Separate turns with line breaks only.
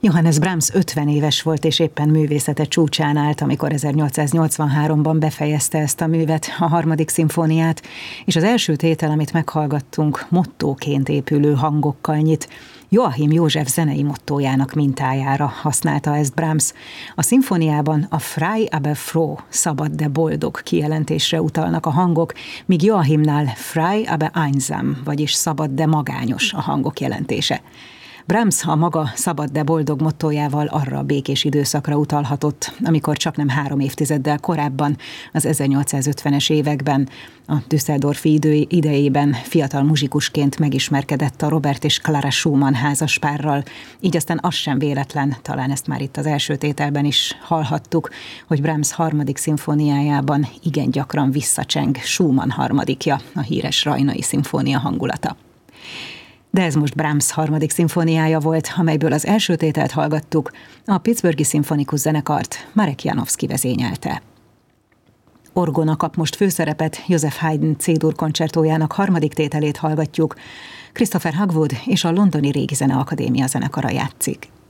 Johannes Brahms 50 éves volt, és éppen művészete csúcsán állt, amikor 1883-ban befejezte ezt a művet, a harmadik szimfóniát, és az első tétel, amit meghallgattunk, mottóként épülő hangokkal nyit. Joachim József zenei mottójának mintájára használta ezt Brahms. A szimfóniában a frei aber froh, szabad de boldog kijelentésre utalnak a hangok, míg Joachimnál frei aber einsam, vagyis szabad de magányos a hangok jelentése. Brahms a maga szabad de boldog mottójával arra a békés időszakra utalhatott, amikor csaknem 3 évtizeddel korábban, az 1850-es években, a Düsseldorfi idejében fiatal muzsikusként megismerkedett a Robert és Clara Schumann házaspárral, így aztán az sem véletlen, talán ezt már itt az első tételben is hallhattuk, hogy Brahms harmadik szimfóniájában igen gyakran visszacseng Schumann harmadikja, a híres Rajnai szimfónia hangulata. De ez most Brahms harmadik szimfóniája volt, amelyből az első tételt hallgattuk, a Pittsburghi Szimfonikus Zenekart Marek Janowski vezényelte. Orgona kap most főszerepet, Joseph Haydn C-dur koncertójának harmadik tételét hallgatjuk, Christopher Hogwood és a Londoni Régi Zeneakadémia zenekara játszik.